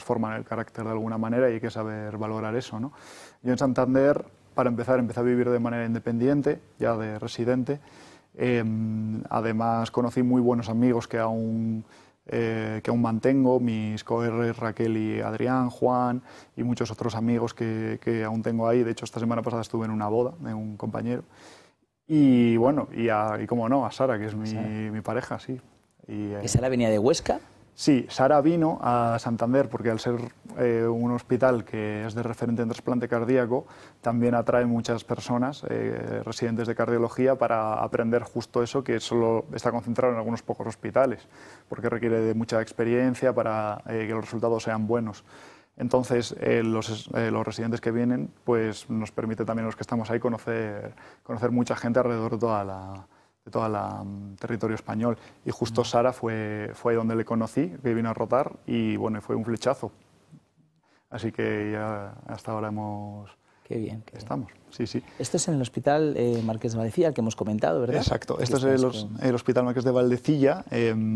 forman el carácter de alguna manera y hay que saber valorar eso, ¿no? Yo en Santander, para empezar, empecé a vivir de manera independiente, ya de residente. Además, conocí muy buenos amigos que aún mantengo, mis coRs Raquel y Adrián, Juan y muchos otros amigos que aún tengo ahí. De hecho, esta semana pasada estuve en una boda de un compañero. Y bueno, y como no, a Sara, que es mi pareja, sí. ¿Y Sara venía de Huesca? Sí, Sara vino a Santander porque al ser un hospital que es de referente en trasplante cardíaco, también atrae muchas personas residentes de cardiología para aprender justo eso, que solo está concentrado en algunos pocos hospitales, porque requiere de mucha experiencia para que los resultados sean buenos. Entonces, los residentes que vienen, pues nos permite también a los que estamos ahí conocer mucha gente alrededor de todo el territorio español. Y justo Sara fue ahí donde le conocí, que vino a rotar, y bueno, fue un flechazo. Así que ya hasta ahora Qué bien. Estamos, sí, sí. Esto es en el Hospital Marqués de Valdecilla, el que hemos comentado, ¿verdad? Exacto, esto es el Hospital Marqués de Valdecilla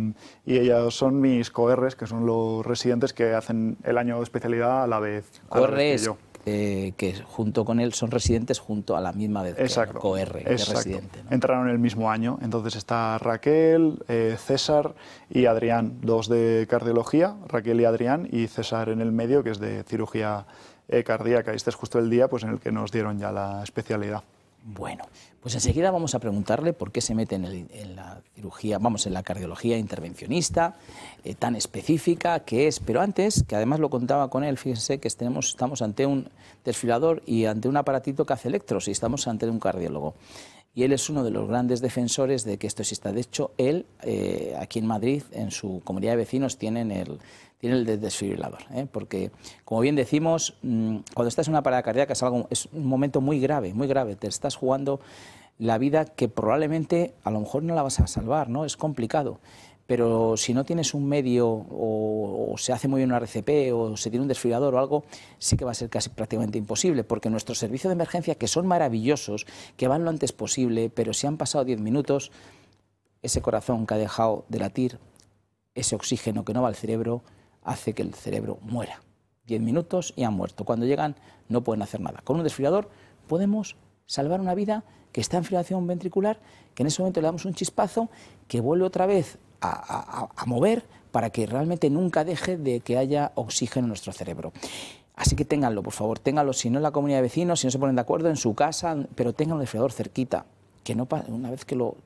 y ellos son mis coRs, que son los residentes que hacen el año de especialidad a la vez que yo. Que junto con él son residentes junto a la misma vez exacto, que el coR, que es residente, ¿no? Entraron el mismo año, entonces está Raquel, César y Adrián, dos de cardiología, Raquel y Adrián, y César en el medio, que es de cirugía cardíaca. Este es justo el día pues, en el que nos dieron ya la especialidad. Bueno, pues enseguida vamos a preguntarle por qué se mete en la cirugía, en la cardiología intervencionista, tan específica que es. Pero antes, que además lo contaba con él, fíjense que estamos ante un desfibrilador y ante un aparatito que hace electros y estamos ante un cardiólogo. Y él es uno de los grandes defensores de que esto exista. De hecho, él, aquí en Madrid, en su comunidad de vecinos, tienen el desfibrilador, porque, como bien decimos, cuando estás en una parada cardíaca es un momento muy grave, te estás jugando la vida que probablemente a lo mejor no la vas a salvar, ¿no? Es complicado, pero si no tienes un medio o se hace muy bien una RCP o se tiene un desfibrilador o algo, sí que va a ser casi prácticamente imposible, porque nuestro servicio de emergencia, que son maravillosos, que van lo antes posible, pero si han pasado 10 minutos, ese corazón que ha dejado de latir, ese oxígeno que no va al cerebro, hace que el cerebro muera. 10 minutos y han muerto. Cuando llegan no pueden hacer nada. Con un desfibrilador podemos salvar una vida que está en fibrilación ventricular, que en ese momento le damos un chispazo, que vuelve otra vez a mover para que realmente nunca deje de que haya oxígeno en nuestro cerebro. Así que ténganlo, por favor, ténganlo, si no en la comunidad de vecinos, si no se ponen de acuerdo, en su casa, pero tengan un desfibrilador cerquita. Que no, una vez que lo